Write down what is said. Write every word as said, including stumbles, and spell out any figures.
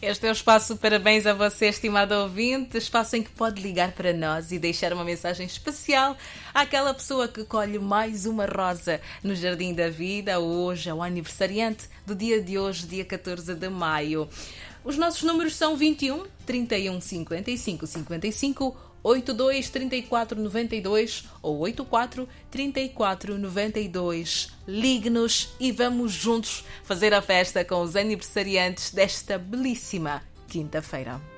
Este é o espaço Parabéns a você, estimado ouvinte, espaço em que pode ligar para nós e deixar uma mensagem especial àquela pessoa que colhe mais uma rosa no Jardim da Vida. Hoje é o aniversariante do dia de hoje, dia catorze de maio. Os nossos números são vinte e um, trinta e um, cinquenta e cinco, cinquenta e cinco, oitenta e dois, trinta e quatro, noventa e dois ou oitenta e quatro, trinta e quatro, noventa e dois. Ligue-nos e vamos juntos fazer a festa com os aniversariantes desta belíssima quinta-feira.